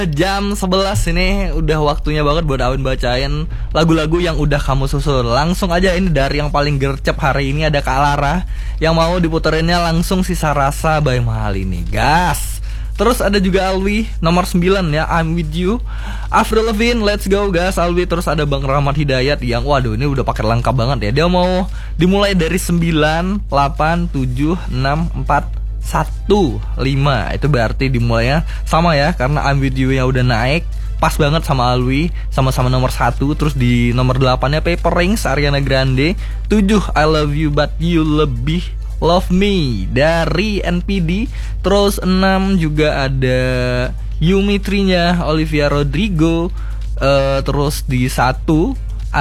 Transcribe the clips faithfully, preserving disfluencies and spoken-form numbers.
Jam sebelas ini udah waktunya banget buat Awin bacain lagu-lagu yang udah kamu susul. Langsung aja, ini dari yang paling gercep hari ini ada Kak Lara yang mau diputerinnya langsung Sisa Rasa by Mahalini. Gas. Terus ada juga Alwi nomor sembilan ya, I'm With You. Avril Lavigne, Let's Go gas Alwi. Terus ada Bang Rahmat Hidayat yang waduh ini udah pakai lengkap banget ya. Dia mau dimulai dari sembilan, delapan, tujuh, enam, empat, satu, lima. Itu berarti dimulainya sama ya, karena I'm With You yang udah naik pas banget sama Alwi, sama-sama nomor satu. Terus di nomor delapan nya Paper Rings Ariana Grande. Tujuh, I Love You But You Lebih Love Me dari N P D. Terus enam juga ada Yumi Tri-nya Olivia Rodrigo. uh, Terus di satu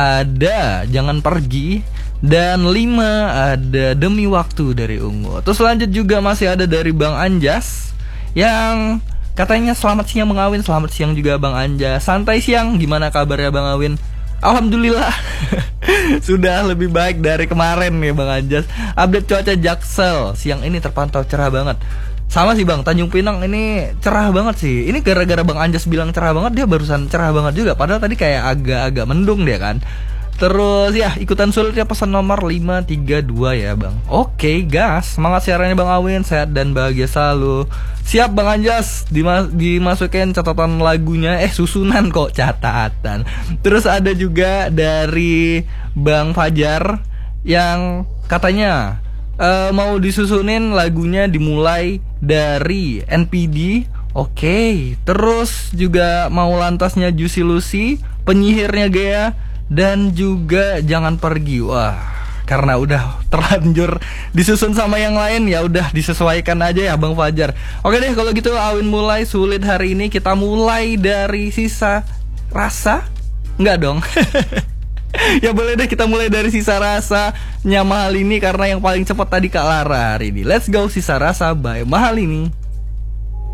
ada Jangan Pergi. Dan lima ada Demi Waktu dari Ungu. Terus lanjut juga masih ada dari Bang Anjas yang katanya selamat siang Bang Awin. Selamat siang juga Bang Anjas. Santai siang, gimana kabarnya Bang Awin? Alhamdulillah sudah lebih baik dari kemarin nih Bang Anjas. Update cuaca Jaksel siang ini terpantau cerah banget. Sama sih Bang, Tanjung Pinang ini cerah banget sih. Ini gara-gara Bang Anjas bilang cerah banget, dia barusan cerah banget juga. Padahal tadi kayak agak-agak mendung dia kan. Terus ya ikutan sulit ya pesan nomor lima tiga dua ya Bang. Oke gas, semangat siarannya Bang Awin, sehat dan bahagia selalu. Siap Bang Anjas, Dimas- dimasukin catatan lagunya. Eh susunan kok catatan. Terus ada juga dari Bang Fajar yang katanya uh, mau disusunin lagunya dimulai dari N P D. Oke, terus juga mau lantasnya Juicy Lucy, penyihirnya Gea, dan juga Jangan Pergi. Wah, karena udah terlanjur disusun sama yang lain, ya udah disesuaikan aja ya Bang Fajar. Oke deh kalau gitu Awin mulai sulit hari ini. Kita mulai dari Sisa Rasa. Enggak dong. Ya boleh deh kita mulai dari Sisa Rasa nya Mahalini, karena yang paling cepat tadi Kak Lara hari ini. Let's go Sisa Rasa by Mahalini.